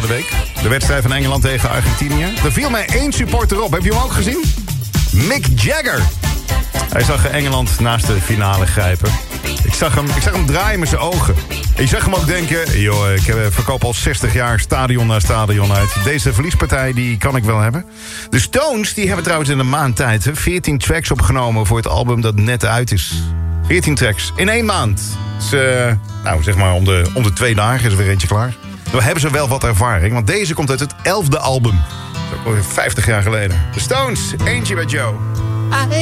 de week. De wedstrijd van Engeland tegen Argentinië. Er viel mij 1 supporter op. Heb je hem ook gezien? Mick Jagger. Hij zag Engeland naast de finale grijpen. Ik zag hem draaien met zijn ogen. Ik zag hem ook denken, joh, ik verkoop al 60 jaar stadion na stadion uit. Deze verliespartij, die kan ik wel hebben. De Stones, die hebben trouwens in een maand tijd 14 tracks opgenomen voor het album dat net uit is. 14 tracks in 1 maand. Dus, zeg maar om de 2 dagen is er weer eentje klaar. Dan hebben ze wel wat ervaring, want deze komt uit het 11e album. Dat is 50 jaar geleden. De Stones, eentje met Joe.